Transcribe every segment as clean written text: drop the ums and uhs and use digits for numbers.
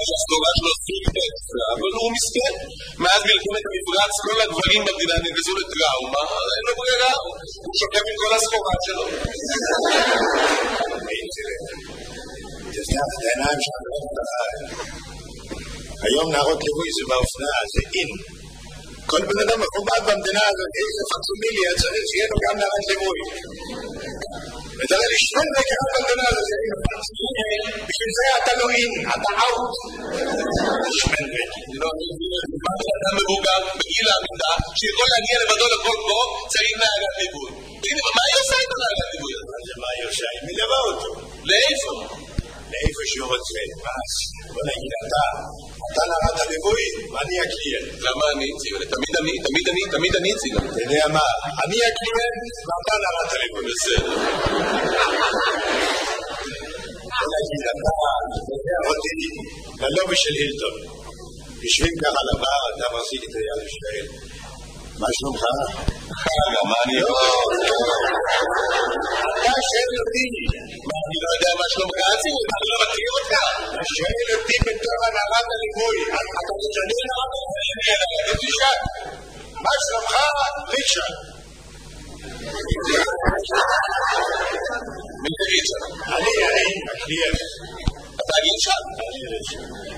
שהסגורה שלו סוג בצע, אבל הוא מסכן. מאז מלחמת המפרץ כל הגברים במדינה נגזו לטראומה, אין לו ברירה, הוא שוקף עם כל הסגורה שלו. תסתח את העיניים שלנו. היום נערות ליווי זה באופנה, זה אין. כל בן אדם מכובד במדינה הזאת, איזה פקסימיליה צריך שיהיה לו גם נערת ליווי. ותראה לי שני רגע במדינה הזאת, בשביל זה אתה לא אין, אתה אאוט. שמן רגע. אתה מבוגר בגיל העמידה, שיכול להגיע לבדו לכל בו, צריך נערת ליווי. מה היא עושה את הנערת ליווי? מה היא עושה? היא מלווה אותו. לאיפה? לאיפה שהוא רוצה. בוא נגיד אתה נערת הליווי, ואני הקליינט. למה אני ציון? תמיד אני ציון. אתה יודע מה? אני הקליינט ואתה נערת הליווי. בסדר. בוא נגיד אתה אותי ללובי של הילטון. יושבים ככה על הבר, אתה מחזיק את היד ושואל מה שלומך? מה אני לא, אתה שואל אותי. אני לא יודע מה שלומך ציון, אני לא מכיר אותך. אתה שואל אותי בתור הנערת הליווי. אתה משנה נערת הליווי? תשאל. מה שלומך? ריצ'רד. מי זה ריצ'רד? אני, הקליינט. אתה ריצ'רד? אני ריצ'רד.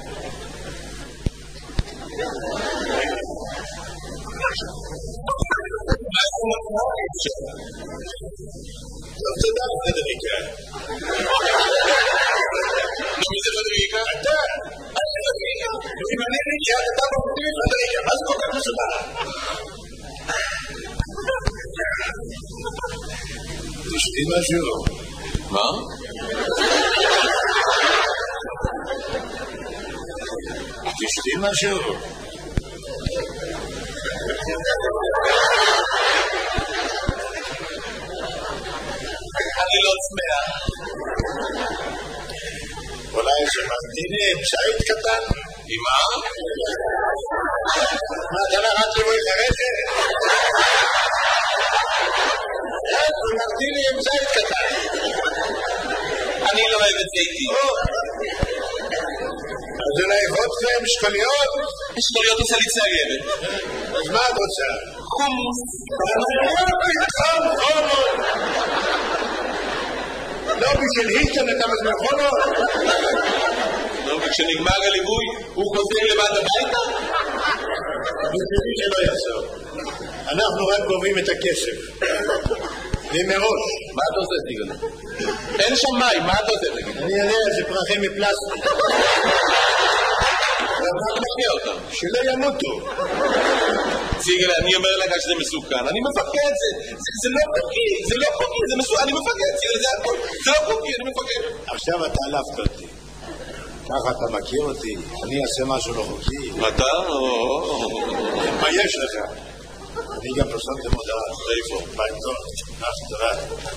טוב, תודה, פדריקה. מי זה פדריקה? אתה. אם אני ריצ'רד, אתה מפתיע פדריקה. מה זה כל כך מסודר? תשתי משהו. מה? תשתי משהו. אני לא צמאה. אולי שממתיני פשעית קטן? עם מה? מה, אתה נערת ליווי חרדת? שממתיני עם זית קטן. אני לא אוהב את זיתי. אז אולי וודקה עם שקוליות? שקוליות עושה לי צעיירת. אז מה את רוצה? חומוס. לא בשביל הילטון אתה מזמן חומוס? לא, וכשנגמר הליווי הוא חוזר לבד הביתה? בשבילי שלא יחזור. אנחנו רק גובים את הכסף. ומראש. מה אתה עושה סיגל? אין שם מים, מה אתה עושה סיגל? אני יודע, זה פרחים מפלסטיק. מה אתה מכיר אותם? שלא ימותו. סיגל, אני אומר לך שזה מסוכן. אני מפקד, זה לא חוקי, זה לא חוקי, זה מסוכן, אני מפקד, סיגל, זה הכל. זה לא חוקי, אני מפקד. עכשיו אתה עלפת אותי. ככה אתה מכיר אותי, אני אעשה משהו לא חוקי. אתה? מה יש לך? אני גם פרסמתם מודעה. איפה? בעיתון. תודה.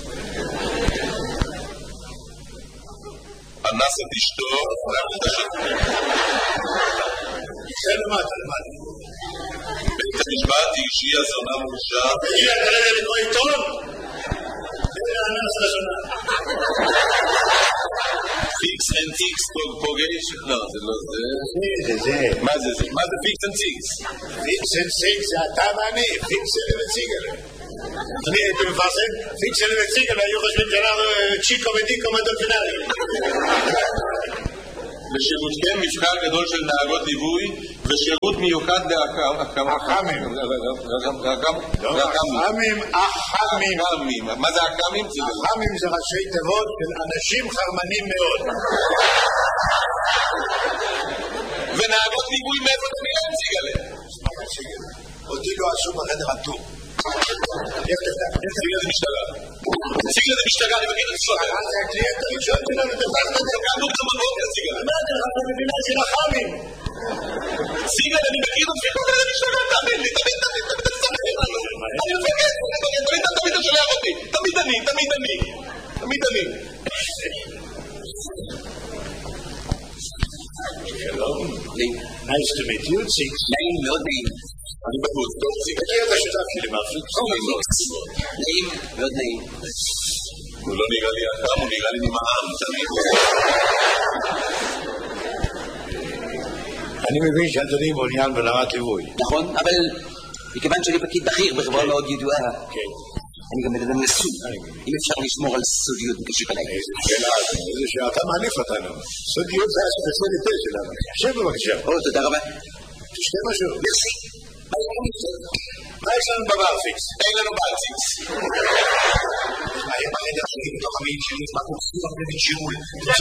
אנס את אשתו, זה למטה. בית המשפט שהיא הזונה מורשע. תגיע, אתה רגע לקרוא עיתון? זה האנס לזונה. פיקס אנד טיקס פוגש? לא, זה לא זה. זה. מה זה זה? מה זה פיקס אנד טיקס? פיקס אנד טיקס זה אתה ואני. פיקס אנד וציגל. אני הייתי מפרסם, פיקס אנד וציגל היו חושבים שאנחנו צ'יקו ודיקו מדולפינרי. לשירותכם מבחר גדול של נהגות ליווי ושירות מיוחד אחמים. אחמים. מה זה אחמים? אחמים זה ראשי תיבות של אנשים חרמנים מאוד. ונהגות ליווי מאיפה אתה נראה ציגלה? אותי לא עשו בחדר הטור. ציגלה זה משטרה. ציגלה זה משטרה, אני מכיר את הסודר. זה הקליינט הראשון שלנו, תפסת את זה. קמנו גם בבוקר, ציגלה. מה אתה לך במדינה של אחמים? ציגלה, אני מכיר את הסודר למשטרה, תאמין לי, תמיד אני מפקד, תמיד אתה שולח אותי. תמיד אני. שלום. Nice to meet you, Six. נעים מאוד נעים. אני בחוץ, טוב, ציגלה. אתה יודע שותף שלי מרחיק. נעים, מאוד נעים. הוא לא נראה לי אדם, הוא נראה לי נמעם, תמיד. אני מבין שאדוני מעוניין ברמת ליווי. נכון, אבל מכיוון שאני פקיד בכיר בחברה מאוד ידועה, אני גם מדבר נשוי. אם אפשר לשמור על סודיות בקשר אליי. איזה שאלה, איזה שאתה מעליף אותנו. סודיות זה הספציאליטה שלנו. שב בבקשה. תודה רבה. תשתה משהו. מרסי. מה יש לנו בברפיקס? אין לנו ברפיקס. מה, הם בחדר שלי, בתוך המעיל שלי, מה קורסים הרבה מג'יול?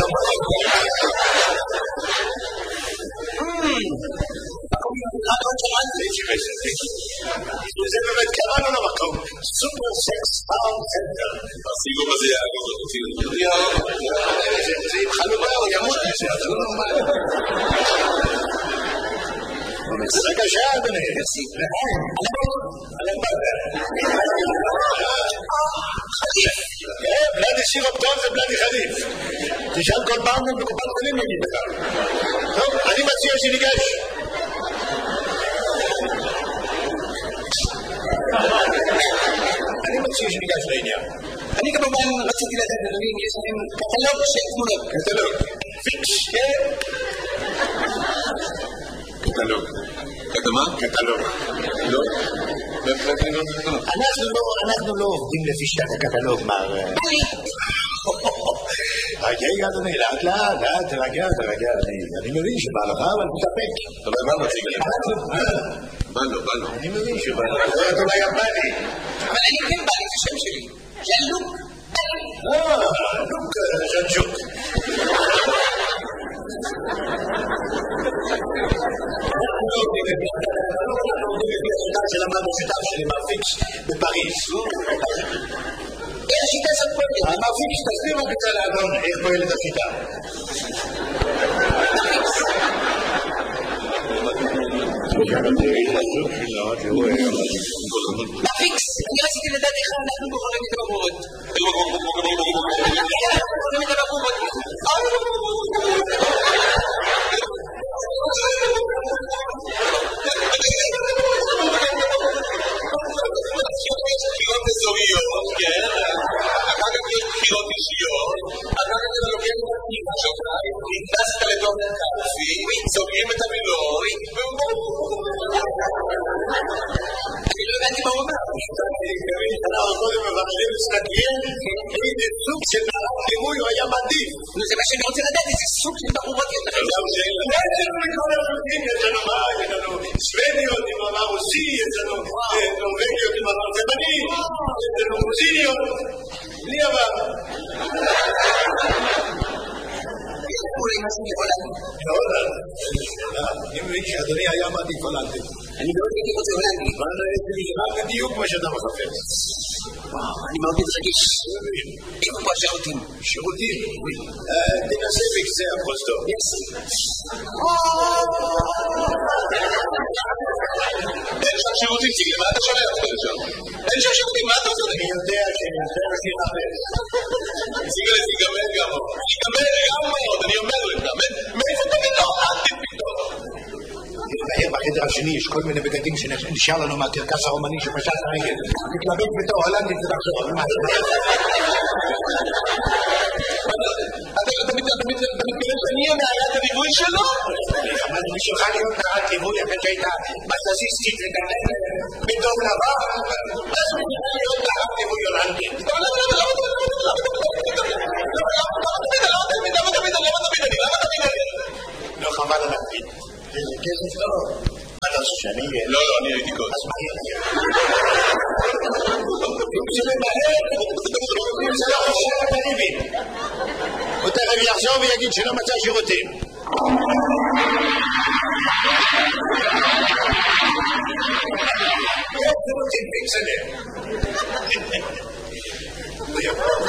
זה באמת קראנו למקום סופר סקס פאונד סנטר. הסיגום הזה יעגור אותי. זה עם חלומה, הוא ימות לזה, זה לא נורמל. בבקשה, אדוני. בלדי סירופ טוב זה בלדי חליף. תשאל כל פעם בקופת חולים יגיד לך. טוב, אני מציע שניגש. אני מציע שניגש לעניין. אני כמובן רציתי לדעת, אדוני, יש לכם קטלוג של תמונות. קטלוג. פיקס, כן? קטלוג. קטמה? קטלוג. לא? אנחנו לא עובדים לפי שיטת הקטלוג, מר... רגע, אדוני, לאט, תרגע, אני מבין שבא לך, אבל תתאפק. אבל מה מציג עליך? בא לו. אני מבין שבא לך. זה אולי יפני. אבל אני כן בא לי את השם שלי. של לוק. לוק ז'נג'וק. שלמדנו שיטה שלי מרפיקס בפריז. איך השיטה הזאת פועלת? המרפיקס תסביר מה בצד האדון, איך פועלת השיטה. מרפיקס, אני רציתי לדעת איך אנחנו בוחרים את הבחורות. בחירות אזוריות, כן? אחר כך יש בחירות אישיות, אחר כך אתה לוקח את הפנימה שלך, נכנסת לתוך קלפי, סוגרים את המילוי, אני לא הבנתי מה הוא אומר. אנחנו קודם מבררים מסתכלים, איזה סוג של מערך ליווי הוא היה מעדיף. זה מה שאני רוצה לדעת, איזה סוג של בחורות יותר. יש לנו מכל הרבים, יש לנו מה? יש לנו סוודיות עם עבר רוסי, יש לנו נורווגיות עם עבר תימני, יש לנו רוסיניות, בלי עבר. אולי משהו מהולנד. מהולנד? אני מבין שאדוני היה מעדיף הולנדי. אני מאוד הייתי רוצה הולנדי. אבל בדיוק מה שאתה מחפש. אני מאוד מתרגש. איפה פה השירותים? שירותים? תנסה בקצה הפרוזדור. אין שם שירותים, תגיד, מה אתה שומע אותך לשם? אין שם שירותים, מה אתה עושה? אני יודע שאני מחפש. סיגלת, תיגמר גם מאוד. אני אומר לך, מאיפה תמיד לא? בחדר השני יש כל מיני בגדים שנשאר לנו מהקרקס הרומני שפשט הרגל. תתלבט בתור הולנדית ותחשוב. אתה מתכוון שאני אהיה נערת הליווי שלו? אבל בשבילך להיות נערת ליווי אחרי שהיית מסזיסטית וגננת בטוב לבן, אז בשבילך להיות נערת ליווי הולנדית. לא חבל על הקפיד. איזה כסף לא. מה אתה עושה שאני אהיה? לא, אני הייתי קודם. אז מה יהיה? זה למהר, זה לא חושב בריבים. הוא תכף יחזור ויגיד שלא מצא שירותים. שירותים פיקסלר.